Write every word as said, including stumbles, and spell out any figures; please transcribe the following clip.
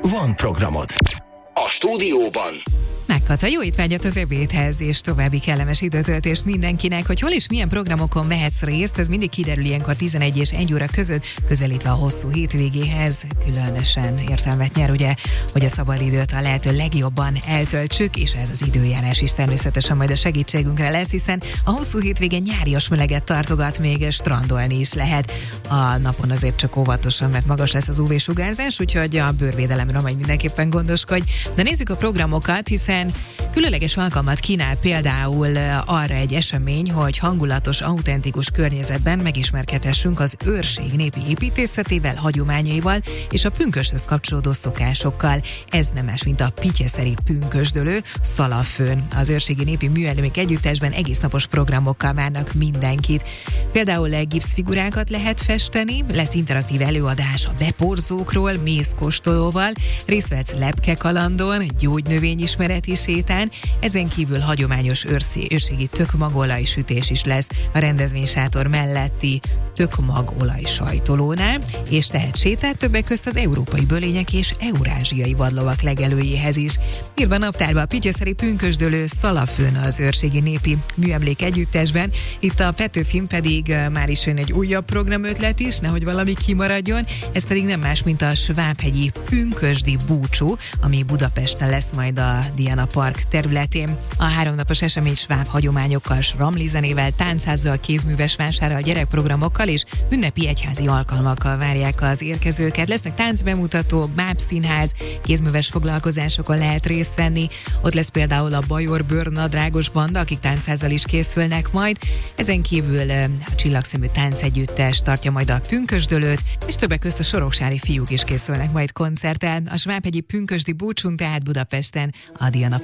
van programod. A stúdióban Megkata, jó étvágyat az ebédhez, és további kellemes időtöltést mindenkinek, hogy hol és milyen programokon vehetsz részt, ez mindig kiderül ilyenkor tizenegy és egy óra között, közelítve a hosszú hétvégéhez. Különösen értelmet nyer, ugye, hogy a szabadidőt a lehető legjobban eltöltsük, és ez az időjárás is természetesen majd a segítségünkre lesz, hiszen a hosszú hétvége nyárias meleget tartogat, még strandolni is lehet. A napon azért csak óvatosan, mert magas lesz az ú vé-sugárzás, úgyhogy a bőrvédelemre majd mindenképpen gondoskodj. De nézzük a programokat, hiszen különleges alkalmat kínál például arra egy esemény, hogy hangulatos, autentikus környezetben megismerkedhessünk az őrség népi építészetével, hagyományaival és a pünkösthöz kapcsolódó szokásokkal. Ez nem más, mint a pityeszeri pünkösdölő Szalafőn. Az őrségi népi műemlék együttesben egésznapos programokkal várnak mindenkit. Például gipszfigurákat lehet festeni, lesz interaktív előadás a beporzókról, mézkóstolóval, részt vehetsz lepkekalandon, gyógynövényismereti sétán, ezen kívül hagyományos őrszi, őrségi tökmagolaj sütés is lesz a rendezvénysátor melletti tökmagolaj sajtolónál, és tehet sétát többek közt az európai bölények és eurázsiai vadlovak legelőjéhez is. Írva naptárba a pityeszeri pünkösdölő Szalafőn az őrségi népi műemlék együttesben, itt a Petőfin pedig már is jön egy újabb programötlet is, nehogy valami kimaradjon, ez pedig nem más, mint a svábhegyi pünkösdi búcsú, ami Budapesten lesz majd a Diana Park területén. A háromnapos esemény sváb hagyományokkal, sramlizenével, táncházzal, kézműves vásárral, gyerekprogramokkal és ünnepi egyházi alkalmakkal várják az érkezőket. Lesznek táncbemutatók, bábszínház, kézműves foglalkozásokon lehet részt venni. Ott lesz például a Bajor bőrnadrágos banda, akik táncházzal is készülnek majd. Ezen kívül a Csillagszemű táncegyüttes tartja majd a pünkösdölőt, és többek közt a soroksári fiúk is készülnek majd koncerttel. A svábhegyi pünkösdi búcsún tehát Budapesten a Diana